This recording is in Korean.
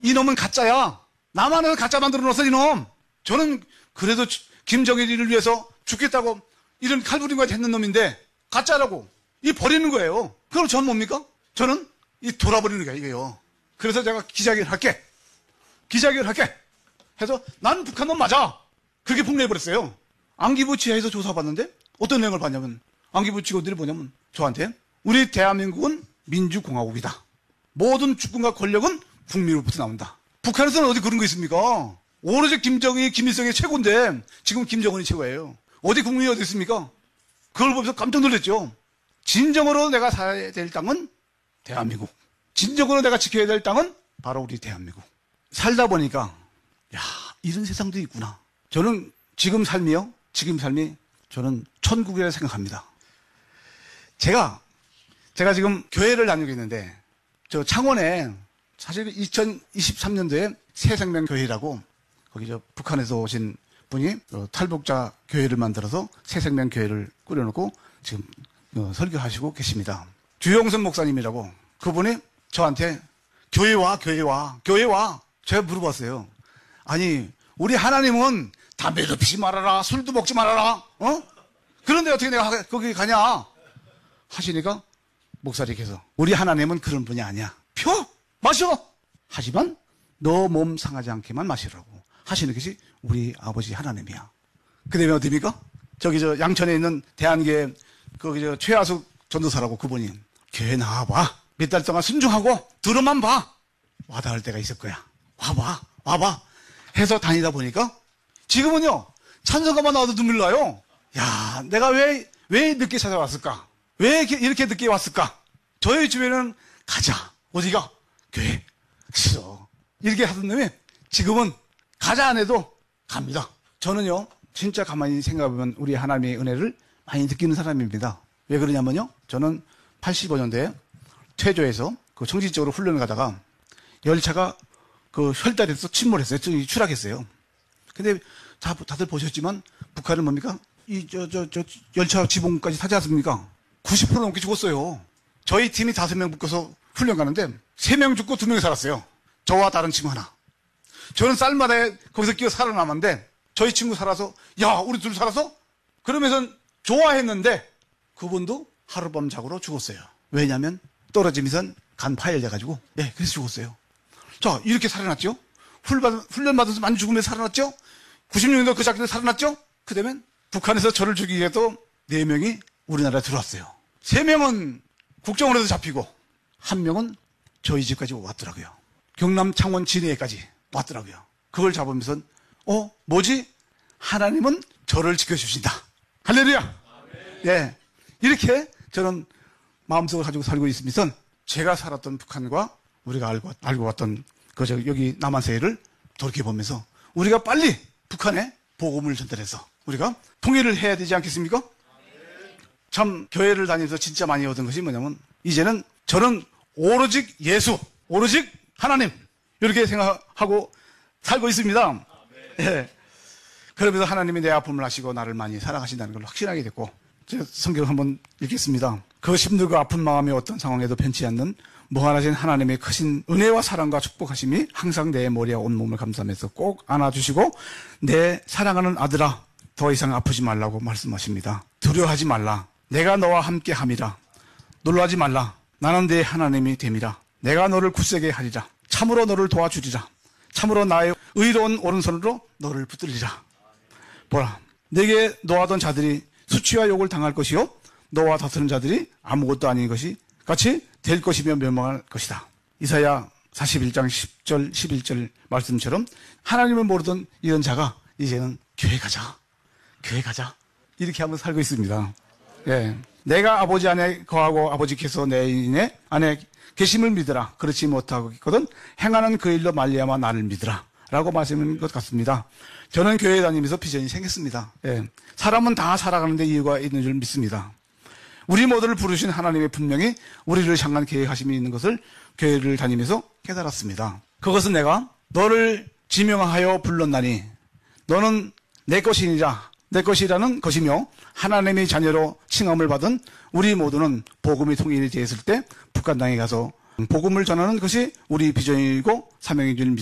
이놈은 가짜야. 남한에서 가짜 만들어 놓았어, 이놈. 저는 그래도 김정일을 위해서 죽겠다고 이런 칼부림까지 했는 놈인데 가짜라고 이 버리는 거예요. 그럼 전 뭡니까? 저는 이 돌아버리는 거야, 이게요. 그래서 제가 기자회견 할게 해서 난 북한 놈 맞아. 그렇게 폭로해버렸어요. 안기부 지하에서 조사받는데 어떤 내용을 봤냐면 안기부 직원들이 뭐냐면 저한테 우리 대한민국은 민주공화국이다. 모든 주권과 권력은 국민으로부터 나온다. 북한에서는 어디 그런 거 있습니까? 오로지 김정일, 김일성이 최고인데 지금 김정은이 최고예요. 어디 국민이 어디 있습니까? 그걸 보면서 깜짝 놀랐죠. 진정으로 내가 살아야 될 땅은 대한민국. 진정으로 내가 지켜야 될 땅은 바로 우리 대한민국. 살다 보니까 야, 이런 세상도 있구나. 저는 지금 삶이 저는 천국이라고 생각합니다. 제가 지금 교회를 다니고 있는데 저 창원에 사실 2023년도에 새생명교회라고 거기 저 북한에서 오신 분이 탈북자 교회를 만들어서 새생명교회를 꾸려놓고 지금 설교하시고 계십니다. 주영선 목사님이라고 그분이 저한테 교회 와. 제가 물어봤어요. 아니 우리 하나님은 담배도 피지 말아라, 술도 먹지 말아라, 그런데 어떻게 내가 거기 가냐 하시니까 목사님께서 우리 하나님은 그런 분이 아니야. 펴 마셔. 하지만 너 몸 상하지 않게만 마시라고 하시는 것이 우리 아버지 하나님이야. 그 다음에 어디입니까? 저기 저 양천에 있는 대한교회 거기 저 최하숙 전도사라고 그분이 교회 나와봐. 몇 달 동안 순종하고 들어만 봐. 와닿을 때가 있을 거야. 와봐 해서 다니다 보니까 지금은요 찬송가만 나와도 눈물 나요. 야, 내가 왜 늦게 찾아왔을까? 왜 이렇게 늦게 왔을까? 저희 주변에는 가자. 어디가? 교회. 싫어. 이렇게 하던 놈이 지금은 가자 안 해도 갑니다. 저는요 진짜 가만히 생각해보면 우리 하나님의 은혜를 많이 느끼는 사람입니다. 왜 그러냐면요, 저는 85년도에 퇴조해서 그 정신적으로 훈련을 가다가 열차가 그 혈다리에서 침몰했어요. 추락했어요. 근데 다들 보셨지만 북한은 뭡니까? 열차 지붕까지 타지 않습니까? 90% 넘게 죽었어요. 저희 팀이 5명 묶어서 훈련 가는데 3명 죽고 2명 살았어요. 저와 다른 친구 하나. 저는 쌀마다에 거기서 끼어 살아남았는데 저희 친구 살아서 야, 우리 둘 살아서? 그러면서 좋아했는데 그분도 하룻밤 자고로 죽었어요. 왜냐하면 떨어지면서 간 파열돼가지고 그래서 죽었어요. 자, 이렇게 살아났죠? 훈련 받아서 많이 죽으면서 살아났죠? 96년도 그 작전에 살아났죠? 그 다음에 북한에서 저를 죽이기 위해서 4명이 우리나라에 들어왔어요. 3명은 국정원에서 잡히고 1명은 저희 집까지 왔더라고요. 경남 창원 진해까지 왔더라고요. 그걸 잡으면서 뭐지? 하나님은 저를 지켜주신다. 할렐루야. 예, 이렇게 저는 마음속을 가지고 살고 있으면서 제가 살았던 북한과 우리가 알고 왔던 여기 남한세계를 돌이켜보면서 우리가 빨리 북한에 복음을 전달해서 우리가 통일을 해야 되지 않겠습니까? 참 교회를 다니면서 진짜 많이 얻은 것이 뭐냐면 이제는 저는 오로직 예수, 오로직 하나님 이렇게 생각하고 살고 있습니다. 예. 그러면서 하나님이 내 아픔을 아시고 나를 많이 사랑하신다는 걸 확신하게 됐고, 제가 성경을 한번 읽겠습니다. 그 힘들고 아픈 마음이 어떤 상황에도 변치 않는 무한하신 하나님의 크신 은혜와 사랑과 축복하심이 항상 내 머리와 온몸을 감싸면서 꼭 안아주시고 내 사랑하는 아들아 더 이상 아프지 말라고 말씀하십니다. 두려워하지 말라. 내가 너와 함께 함이라. 놀라지 말라. 나는 내 하나님이 됨이라. 내가 너를 굳세게 하리라. 참으로 너를 도와주리라. 참으로 나의 의로운 오른손으로 너를 붙들리라. 보라, 내게 노하던 자들이 수치와 욕을 당할 것이요 너와 다투는 자들이 아무것도 아닌 것이 같이 될 것이며 멸망할 것이다. 이사야 41장 10절 11절 말씀처럼 하나님을 모르던 이런 자가 이제는 교회 가자 이렇게 하면서 살고 있습니다. 예, 내가 아버지 안에 거하고 아버지께서 내 안에 계심을 믿으라. 그렇지 못하고 있거든 행하는 그 일로 말미암아 나를 믿으라 라고 말씀하는 것 같습니다. 저는 교회 다니면서 비전이 생겼습니다. 예, 사람은 다 살아가는데 이유가 있는 줄 믿습니다. 우리 모두를 부르신 하나님의 분명히 우리를 향한 계획하심이 있는 것을 교회를 다니면서 깨달았습니다. 그것은 내가 너를 지명하여 불렀나니 너는 내 것이니라. 내 것이라는 것이며 하나님의 자녀로 칭함을 받은 우리 모두는 복음이 통일이 되었을 때 북한 땅에 가서 복음을 전하는 것이 우리 비전이고 사명인 줄 믿습니다.